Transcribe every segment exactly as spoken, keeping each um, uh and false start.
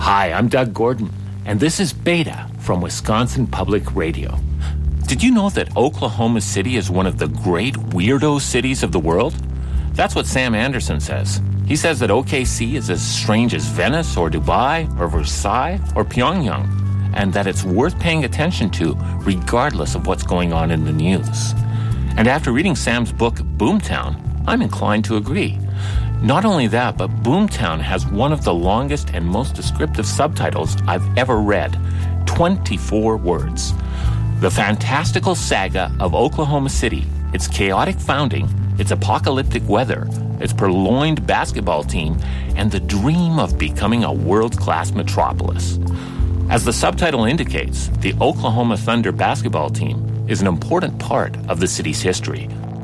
Hi, I'm Doug Gordon, and this is Beta from Wisconsin Public Radio. Did you know that Oklahoma City is one of the great weirdo cities of the world? That's what Sam Anderson says. He says that O K C is as strange as Venice or Dubai or Versailles or Pyongyang, and that it's worth paying attention to regardless of what's going on in the news. And after reading Sam's book, Boomtown, I'm inclined to agree. Not only that, but Boomtown has one of the longest and most descriptive subtitles I've ever read, twenty-four words. The fantastical saga of Oklahoma City, its chaotic founding, its apocalyptic weather, its purloined basketball team, and the dream of becoming a world-class metropolis. As the subtitle indicates, the Oklahoma Thunder basketball team is an important part of the city's history.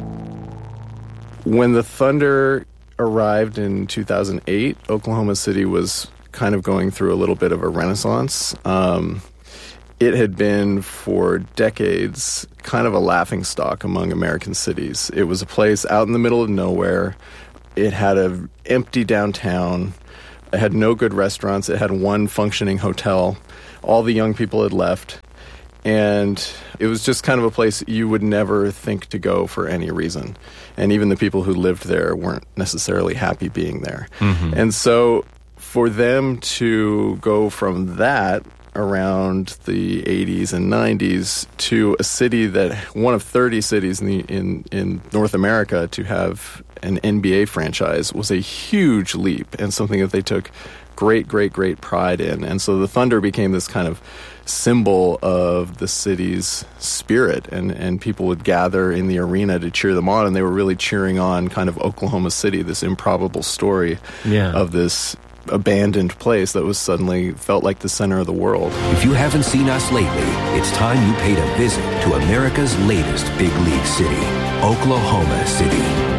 When the Thunder arrived in two thousand eight, Oklahoma City was kind of going through a little bit of a renaissance. Um, it had been for decades kind of a laughingstock among American cities. It was a place out in the middle of nowhere. It had an empty downtown. It had no good restaurants. It had one functioning hotel. All the young people had left. And it was just kind of a place you would never think to go for any reason. And even the people who lived there weren't necessarily happy being there. Mm-hmm. And so for them to go from that around the eighties and nineties to a city that, one of thirty cities in the in, in North America to have an N B A franchise was a huge leap and something that they took great, great, great pride in. And so the Thunder became this kind of symbol of the city's spirit, and, and people would gather in the arena to cheer them on, and they were really cheering on kind of Oklahoma City, this improbable story yeah. of this abandoned place that was suddenly felt like the center of the world. If you haven't seen us lately, it's time you paid a visit to America's latest big league city, Oklahoma City.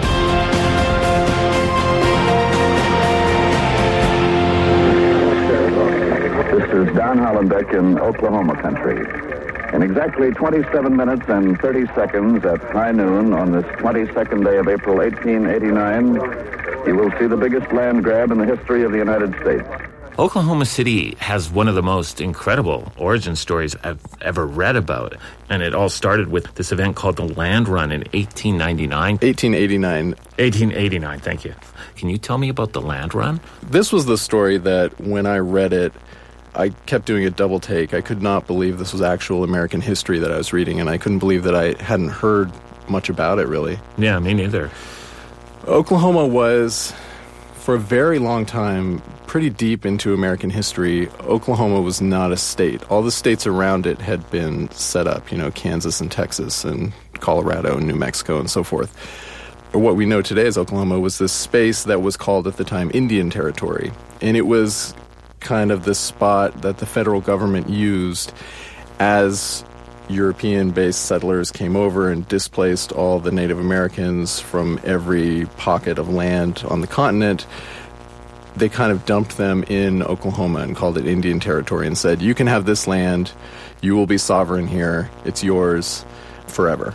This is Don Hollenbeck in Oklahoma country. In exactly twenty-seven minutes and thirty seconds at high noon on this twenty-second day of April eighteen eighty-nine, you will see the biggest land grab in the history of the United States. Oklahoma City has one of the most incredible origin stories I've ever read about. And it all started with this event called the Land Run in eighteen ninety-nine. eighteen eighty-nine. eighteen eighty-nine, thank you. Can you tell me about the Land Run? This was the story that when I read it, I kept doing a double take. I could not believe this was actual American history that I was reading, and I couldn't believe that I hadn't heard much about it, really. Yeah, me neither. Oklahoma was, for a very long time, pretty deep into American history. Oklahoma was not a state. All the states around it had been set up, you know, Kansas and Texas and Colorado and New Mexico and so forth. What we know today as Oklahoma was this space that was called at the time Indian Territory, and it was kind of the spot that the federal government used as European-based settlers came over and displaced all the Native Americans from every pocket of land on the continent. They kind of dumped them in Oklahoma and called it Indian Territory and said, you can have this land, you will be sovereign here, it's yours forever.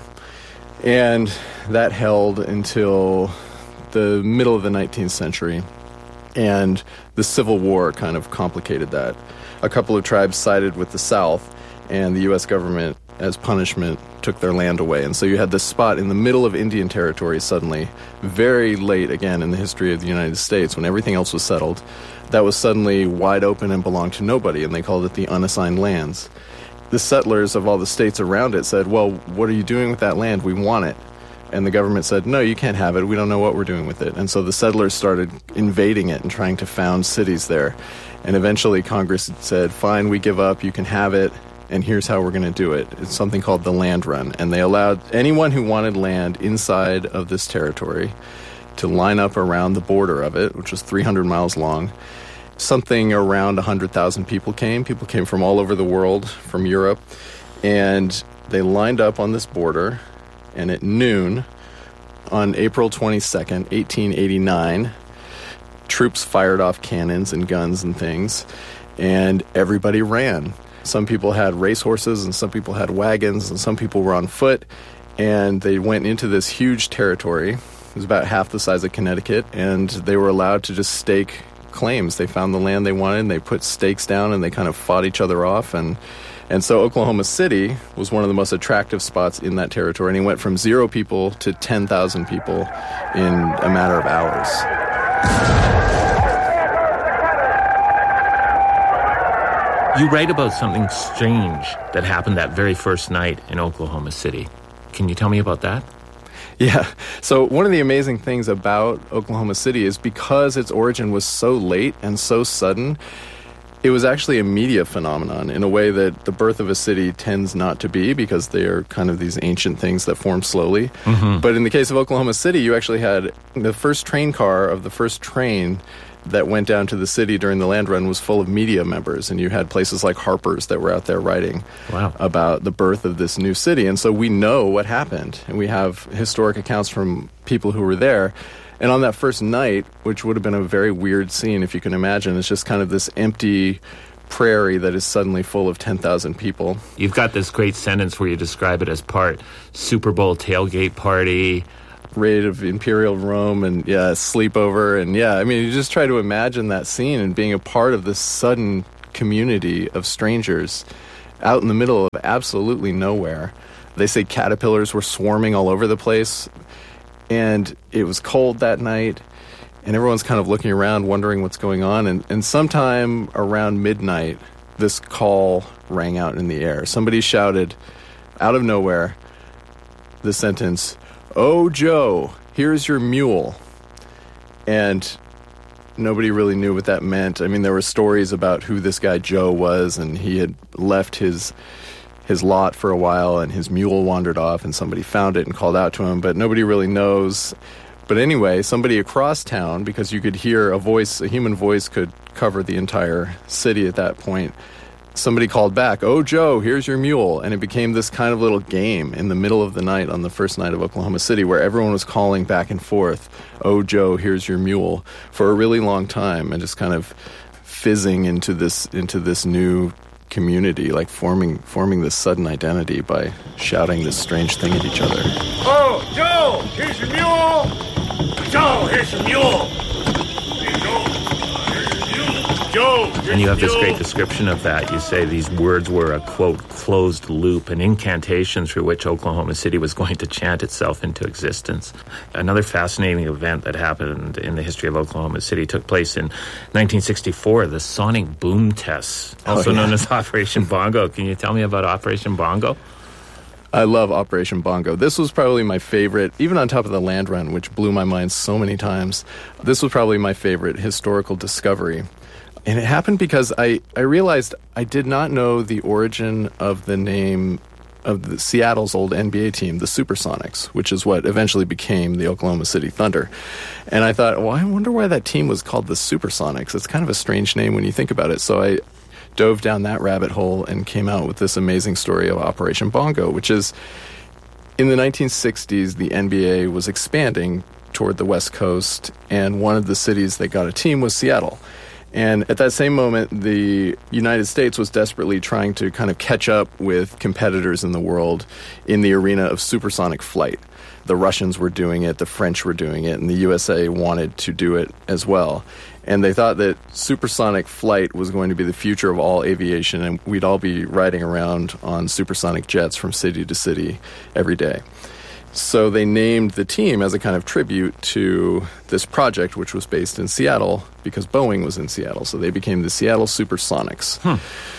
And that held until the middle of the nineteenth century. And the Civil War kind of complicated that. A couple of tribes sided with the South, and the U S government, as punishment, took their land away. And so you had this spot in the middle of Indian Territory suddenly, very late again in the history of the United States, when everything else was settled, that was suddenly wide open and belonged to nobody, and they called it the unassigned lands. The settlers of all the states around it said, well, what are you doing with that land? We want it. And the government said, no, you can't have it. We don't know what we're doing with it. And so the settlers started invading it and trying to found cities there. And eventually Congress said, fine, we give up. You can have it. And here's how we're going to do it. It's something called the Land Run. And they allowed anyone who wanted land inside of this territory to line up around the border of it, which was three hundred miles long. Something around one hundred thousand people came. People came from all over the world, from Europe. And they lined up on this border. And at noon on April twenty-second, eighteen eighty-nine, troops fired off cannons and guns and things, and everybody ran. Some people had racehorses, and some people had wagons, and some people were on foot, and they went into this huge territory. It was about half the size of Connecticut, and they were allowed to just stake claims. They found the land they wanted, and they put stakes down, and they kind of fought each other off. And and so Oklahoma City was one of the most attractive spots in that territory, and he went from zero people to ten thousand people in a matter of hours. You write about something strange that happened that very first night in Oklahoma City. Can you tell me about that? Yeah. So one of the amazing things about Oklahoma City is because its origin was so late and so sudden, it was actually a media phenomenon in a way that the birth of a city tends not to be, because they are kind of these ancient things that form slowly. Mm-hmm. But in the case of Oklahoma City, you actually had the first train car of the first train that went down to the city during the land run was full of media members, and you had places like Harper's that were out there writing wow. about the birth of this new city. And so we know what happened, and we have historic accounts from people who were there. And on that first night, which would have been a very weird scene if you can imagine, it's just kind of this empty prairie that is suddenly full of ten thousand people. You've got this great sentence where you describe it as part Super Bowl tailgate party, raid of Imperial Rome, and yeah, sleepover, and yeah, I mean, you just try to imagine that scene and being a part of this sudden community of strangers out in the middle of absolutely nowhere. They say caterpillars were swarming all over the place, and it was cold that night, and everyone's kind of looking around wondering what's going on, and, and sometime around midnight, this call rang out in the air. Somebody shouted out of nowhere the sentence, "Oh, Joe, here's your mule." And nobody really knew what that meant. I mean, there were stories about who this guy Joe was, and he had left his his lot for a while, and his mule wandered off, and somebody found it and called out to him, but nobody really knows. But anyway, somebody across town, because you could hear a voice, a human voice could cover the entire city at that point, somebody called back, "Oh, Joe, here's your mule." And it became this kind of little game in the middle of the night on the first night of Oklahoma City where everyone was calling back and forth, "Oh, Joe, here's your mule," for a really long time, and just kind of fizzing into this into this new community, like forming forming this sudden identity by shouting this strange thing at each other. "Oh, Joe, here's your mule! Joe, here's your mule! Hey, Joe, here's your mule! Joe, here's And you have your this mule." great description of that. You say these words were a, quote, closed loop, an incantation through which Oklahoma City was going to chant itself into existence. Another fascinating event that happened in the history of Oklahoma City took place in nineteen sixty-four, the sonic boom tests, also oh, yeah. known as Operation Bongo. Can you tell me about Operation Bongo? I love Operation Bongo. This was probably my favorite, even on top of the land run, which blew my mind so many times. This was probably my favorite historical discovery. And it happened because I, I realized I did not know the origin of the name of the Seattle's old N B A team, the Supersonics, which is what eventually became the Oklahoma City Thunder. And I thought, well, I wonder why that team was called the Supersonics. It's kind of a strange name when you think about it. So I dove down that rabbit hole and came out with this amazing story of Operation Bongo, which is, in the nineteen sixties, the N B A was expanding toward the West Coast, and one of the cities that got a team was Seattle. And at that same moment, the United States was desperately trying to kind of catch up with competitors in the world in the arena of supersonic flight. The Russians were doing it, the French were doing it, and the U S A wanted to do it as well. And they thought that supersonic flight was going to be the future of all aviation, and we'd all be riding around on supersonic jets from city to city every day. So they named the team as a kind of tribute to this project, which was based in Seattle because Boeing was in Seattle. So they became the Seattle Supersonics. Hmm.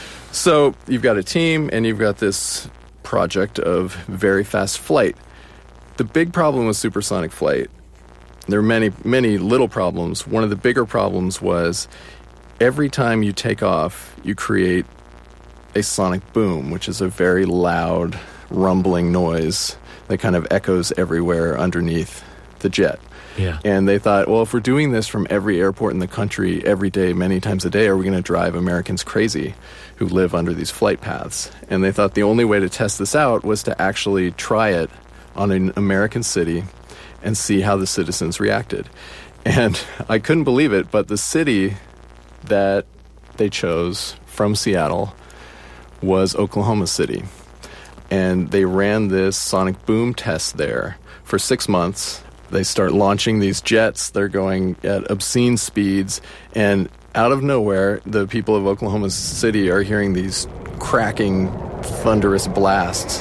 So you've got a team and you've got this project of very fast flight. The big problem with supersonic flight, there are many, many little problems. One of the bigger problems was every time you take off, you create a sonic boom, which is a very loud, rumbling noise that kind of echoes everywhere underneath the jet. Yeah. And they thought, well, if we're doing this from every airport in the country every day, many times a day, are we going to drive Americans crazy who live under these flight paths? And they thought the only way to test this out was to actually try it on an American city and see how the citizens reacted. And I couldn't believe it, but the city that they chose from Seattle was Oklahoma City. And they ran this sonic boom test there for six months They start launching these jets. They're going at obscene speeds. And out of nowhere, the people of Oklahoma City are hearing these cracking, thunderous blasts.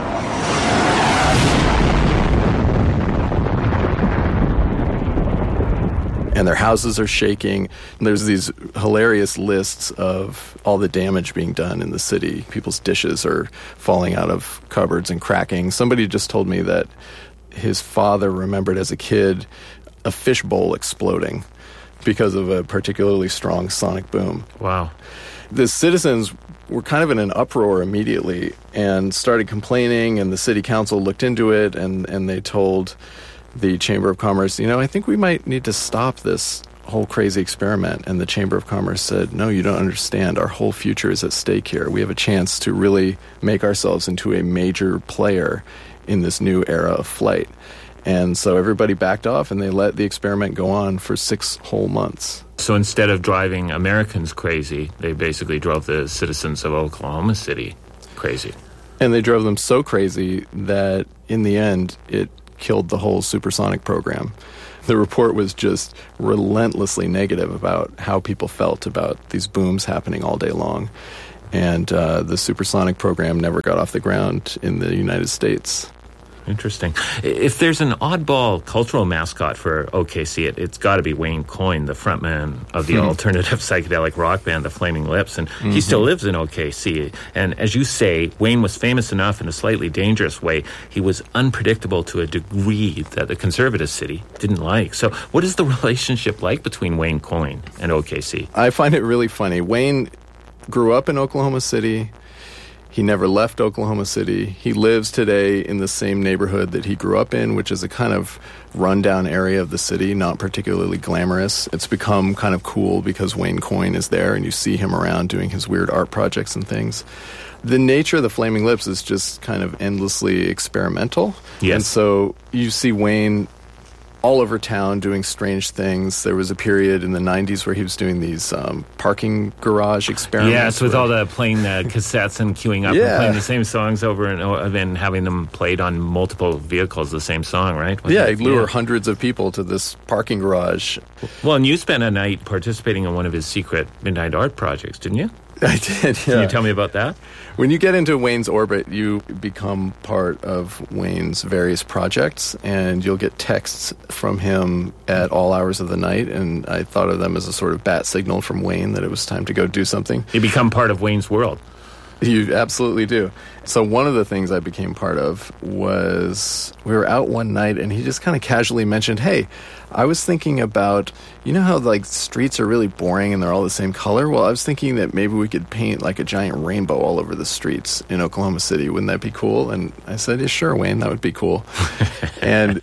And their houses are shaking. There's these hilarious lists of all the damage being done in the city. People's dishes are falling out of cupboards and cracking. Somebody just told me that his father remembered as a kid a fishbowl exploding because of a particularly strong sonic boom. Wow. The citizens were kind of in an uproar immediately and started complaining, and the city council looked into it, and, and they told the Chamber of Commerce, you know, I think we might need to stop this whole crazy experiment. And the Chamber of Commerce said, no, you don't understand. Our whole future is at stake here. We have a chance to really make ourselves into a major player in this new era of flight. And so everybody backed off, and they let the experiment go on for six whole months. So instead of driving Americans crazy, they basically drove the citizens of Oklahoma City crazy. And they drove them so crazy that in the end, it killed the whole supersonic program. The report was just relentlessly negative about how people felt about these booms happening all day long. And uh, the supersonic program never got off the ground in the United States. Interesting. If there's an oddball cultural mascot for O K C, it, it's got to be Wayne Coyne, the frontman of the mm-hmm. alternative psychedelic rock band, the Flaming Lips, and mm-hmm. he still lives in O K C. And as you say, Wayne was famous enough in a slightly dangerous way. He was unpredictable to a degree that the conservative city didn't like. So what is the relationship like between Wayne Coyne and O K C? I find it really funny. Wayne grew up in Oklahoma City. He never left Oklahoma City. He lives today in the same neighborhood that he grew up in, which is a kind of rundown area of the city, not particularly glamorous. It's become kind of cool because Wayne Coyne is there, and you see him around doing his weird art projects and things. The nature of the Flaming Lips is just kind of endlessly experimental. Yes. And so you see Wayne all over town doing strange things. There was a period in the nineties where he was doing these um, parking garage experiments. Yes, with where, all the playing the cassettes and queuing up yeah. and playing the same songs over and over, and having them played on multiple vehicles, the same song, right? Was yeah, it? he lure yeah. hundreds of people to this parking garage. Well, and you spent a night participating in one of his secret midnight art projects, didn't you? I did, yeah. Can you tell me about that? When you get into Wayne's orbit, you become part of Wayne's various projects, and you'll get texts from him at all hours of the night, and I thought of them as a sort of bat signal from Wayne that it was time to go do something. You become part of Wayne's world. You absolutely do. So one of the things I became part of was we were out one night, and he just kind of casually mentioned, hey, I was thinking about, you know how like streets are really boring and they're all the same color? Well, I was thinking that maybe we could paint like a giant rainbow all over the streets in Oklahoma City. Wouldn't that be cool? And I said, yeah, sure, Wayne, that would be cool. And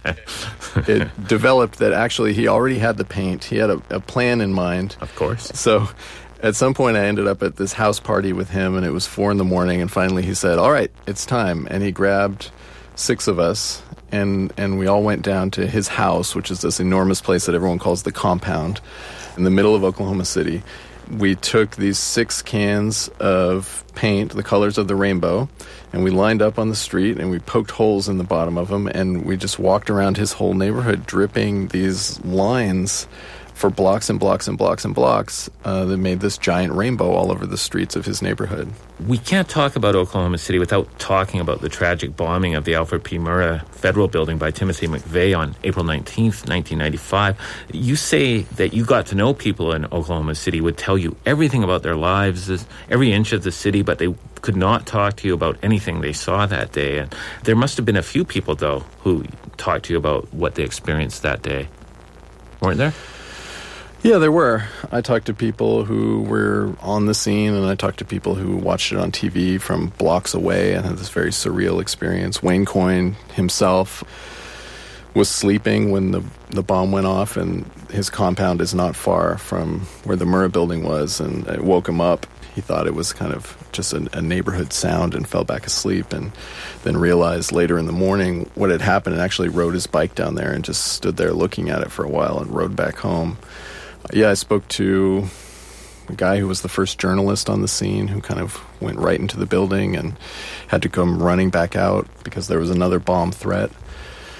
it developed that actually he already had the paint. He had a, a plan in mind. Of course. So at some point, I ended up at this house party with him, and it was four in the morning, and finally he said, all right, it's time. And he grabbed six of us, and, and we all went down to his house, which is this enormous place that everyone calls the Compound, in the middle of Oklahoma City. We took these six cans of paint, the colors of the rainbow, and we lined up on the street, and we poked holes in the bottom of them, and we just walked around his whole neighborhood dripping these lines for blocks and blocks and blocks and blocks uh, that made this giant rainbow all over the streets of his neighborhood. We can't talk about Oklahoma City without talking about the tragic bombing of the Alfred P. Murrah Federal Building by Timothy McVeigh on April nineteenth, nineteen ninety-five. You say that you got to know people in Oklahoma City, would tell you everything about their lives, every inch of the city, but they could not talk to you about anything they saw that day. And there must have been a few people, though, who talked to you about what they experienced that day. Weren't there? Yeah, there were. I talked to people who were on the scene, and I talked to people who watched it on T V from blocks away and had this very surreal experience. Wayne Coyne himself was sleeping when the, the bomb went off, and his compound is not far from where the Murrah building was, and it woke him up. He thought it was kind of just a, a neighborhood sound and fell back asleep, and then realized later in the morning what had happened, and actually rode his bike down there and just stood there looking at it for a while and rode back home. Yeah, I spoke to a guy who was the first journalist on the scene who kind of went right into the building and had to come running back out because there was another bomb threat.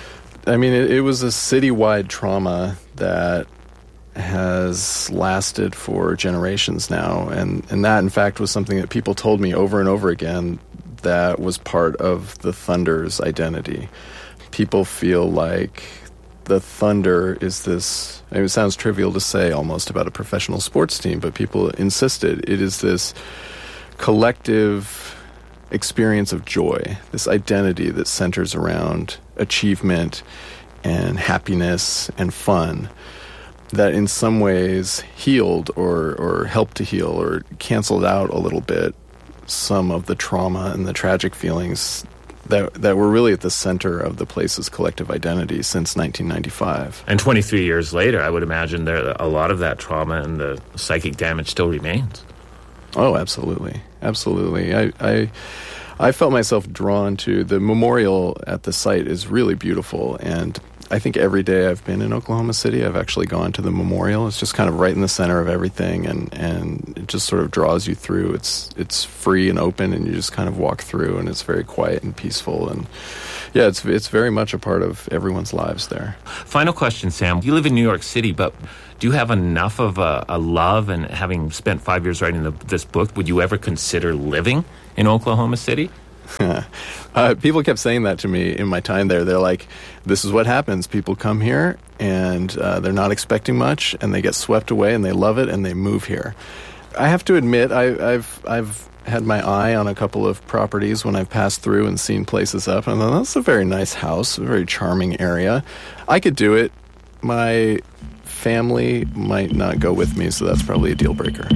I mean, it, it was a citywide trauma that has lasted for generations now. And, and that, in fact, was something that people told me over and over again that was part of the Thunder's identity. People feel like the Thunder is this, I mean, it sounds trivial to say almost about a professional sports team, but people insisted it is this collective experience of joy, this identity that centers around achievement and happiness and fun, that in some ways healed or, or helped to heal or canceled out a little bit some of the trauma and the tragic feelings that that were really at the center of the place's collective identity since nineteen ninety-five. And twenty-three years later, I would imagine there a lot of that trauma and the psychic damage still remains. Oh, absolutely. Absolutely. I, I I felt myself drawn to the memorial at the site is really beautiful, and I think every day I've been in Oklahoma City, I've actually gone to the memorial. It's just kind of right in the center of everything, and, and it just sort of draws you through. It's it's free and open, and you just kind of walk through, and it's very quiet and peaceful. And yeah, it's it's very much a part of everyone's lives there. Final question, Sam. You live in New York City, but do you have enough of a, a love, and having spent five years writing the, this book, would you ever consider living in Oklahoma City? uh, people kept saying that to me in my time there. They're like, this is what happens. People come here, and uh, they're not expecting much, and they get swept away, and they love it, and they move here. I have to admit, I, I've I've had my eye on a couple of properties when I've passed through and seen places up, and I thought, that's a very nice house, a very charming area. I could do it. My family might not go with me, so that's probably a deal breaker.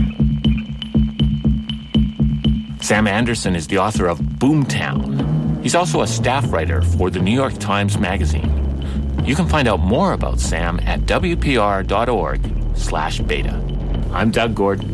Sam Anderson is the author of Boomtown. He's also a staff writer for the New York Times Magazine. You can find out more about Sam at W P R dot org slash beta. I'm Doug Gordon.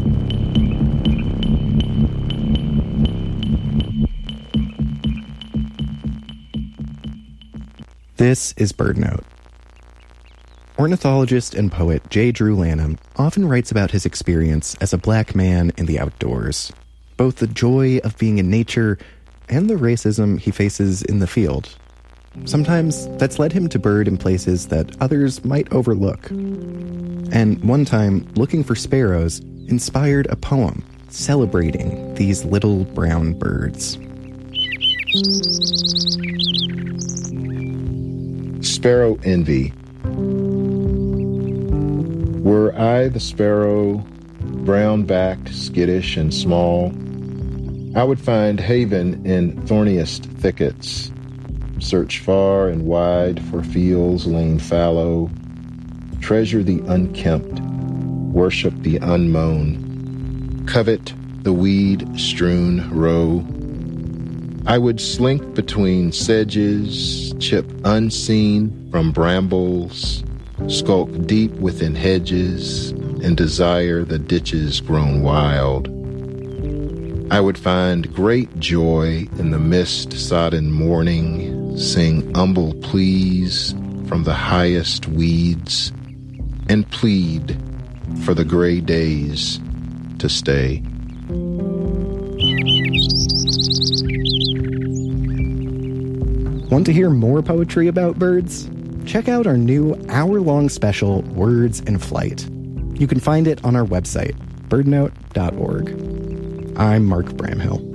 This is BirdNote. Ornithologist and poet J. Drew Lanham often writes about his experience as a black man in the outdoors, both the joy of being in nature and the racism he faces in the field. Sometimes that's led him to bird in places that others might overlook. And one time, looking for sparrows inspired a poem celebrating these little brown birds. Sparrow Envy. Were I the sparrow, brown-backed, skittish, and small, I would find haven in thorniest thickets, search far and wide for fields lain fallow, treasure the unkempt, worship the unmown, covet the weed-strewn row. I would slink between sedges, chip unseen from brambles, skulk deep within hedges, and desire the ditches grown wild. I would find great joy in the mist-sodden morning, sing humble pleas from the highest weeds, and plead for the gray days to stay. Want to hear more poetry about birds? Check out our new hour-long special, Words in Flight. You can find it on our website, bird note dot org. I'm Mark Bramhill.